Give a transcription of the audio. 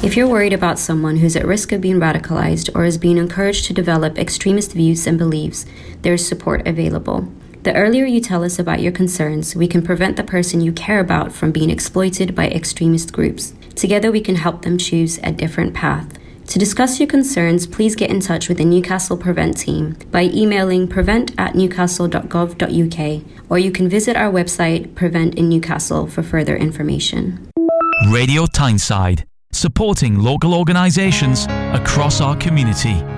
If you're worried about someone who's at risk of being radicalized or is being encouraged to develop extremist views and beliefs, there is support available. The earlier you tell us about your concerns, we can prevent the person you care about from being exploited by extremist groups. Together we can help them choose a different path. To discuss your concerns, please get in touch with the Newcastle Prevent team by emailing prevent@newcastle.gov.uk, or you can visit our website, Prevent in Newcastle, for further information. Radio Tyneside, supporting local organisations across our community.